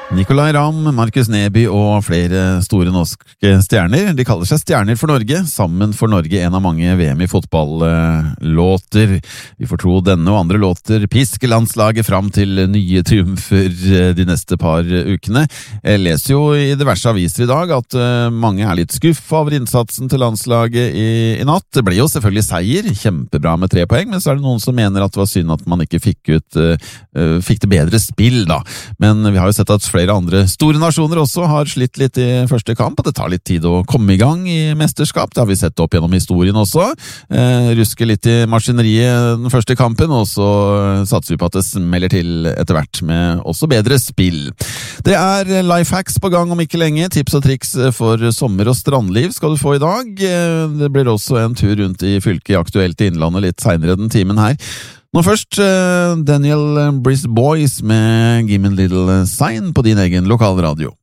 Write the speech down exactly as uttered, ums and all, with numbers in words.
Nicolai Ramm, Markus Neby og flere store norske stjerner. De kaller seg Stjerner for Norge, sammen for Norge en av mange V M i fotball-låter. Vi får tro denne og andre låter pisker landslaget fram til nye triumfer de neste par ukene. Jeg leser jo i diverse aviser i dag at mange er litt skuffet over innsatsen til landslaget i, i natt. Det ble jo selvfølgelig seier, kjempebra med tre poeng, men så er det noen som mener at det var synd at man ikke fikk ut, uh, fikk det bedre spill da. Men vi har jo sett at flere andre store nasjoner også har slitt litt i første kamp, og det tar litt tid å komme i gang i mesterskap. Det har vi sett opp gjennom historien også. Eh, ruske litt i maskineriet den første kampen, og så satser vi på at det smeller til etter hvert med også bedre spill. Det er lifehacks på gang om ikke lenge. Tips og triks for sommer- og strandliv skal du få i dag. Det blir også en tur rundt i fylket i aktuelt i Innlandet litt senere den timen her. Nå først, Daniel Brice Boys med Give Me a Little Sign på din egen lokalradio.